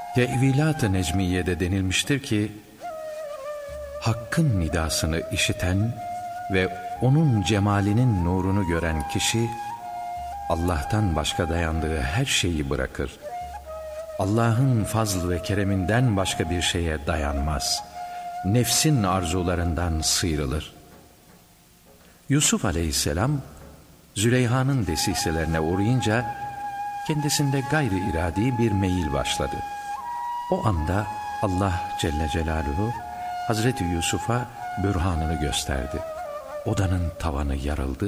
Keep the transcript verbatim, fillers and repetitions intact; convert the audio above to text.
Tevilat-ı Necmiye'de denilmiştir ki, Hakk'ın nidasını işiten ve onun cemalinin nurunu gören kişi, Allah'tan başka dayandığı her şeyi bırakır. Allah'ın fazl ve kereminden başka bir şeye dayanmaz. Nefsin arzularından sıyrılır. Yusuf aleyhisselam, Züleyha'nın desiselerine uğrayınca, kendisinde gayri iradi bir meyil başladı. O anda Allah Celle Celaluhu, Hazreti Yusuf'a bürhanını gösterdi. Odanın tavanı yarıldı